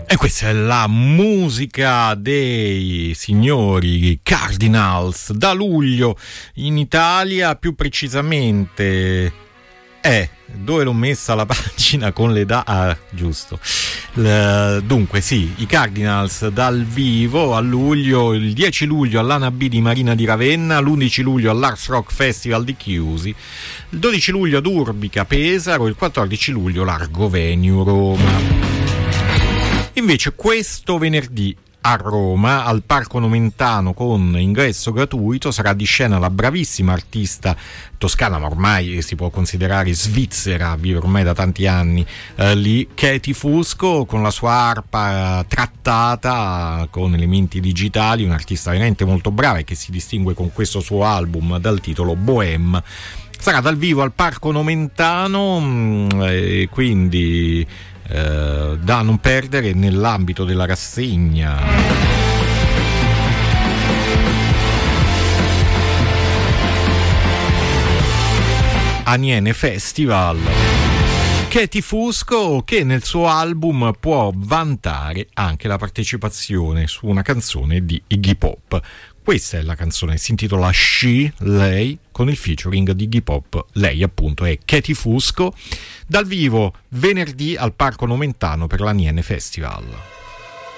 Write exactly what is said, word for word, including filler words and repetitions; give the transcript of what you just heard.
E questa è la musica dei signori Cardinals da luglio in Italia, più precisamente è dove l'ho messa la pagina con le date, ah, giusto. L- dunque sì, i Cardinals dal vivo a luglio, il dieci luglio all'Ana B di Marina di Ravenna, l'undici luglio all'Ars Rock Festival di Chiusi, il dodici luglio ad Urbica Pesaro, il quattordici luglio Largo Venue Roma. Invece questo venerdì a Roma, al Parco Nomentano, con ingresso gratuito, sarà di scena la bravissima artista toscana, ma ormai si può considerare svizzera, vive ormai da tanti anni eh, lì, Katie Fusco, con la sua arpa trattata con elementi digitali, un'artista veramente molto brava e che si distingue con questo suo album dal titolo Bohème. Sarà dal vivo al Parco Nomentano, e quindi Eh, da non perdere nell'ambito della rassegna. Aniene Festival. Katie Fusco, che nel suo album può vantare anche la partecipazione su una canzone di Iggy Pop. Questa è la canzone, si intitola She, lei, con il featuring di Iggy Pop. Lei appunto è Katie Fusco, dal vivo venerdì al Parco Nomentano per l'Aniene Festival.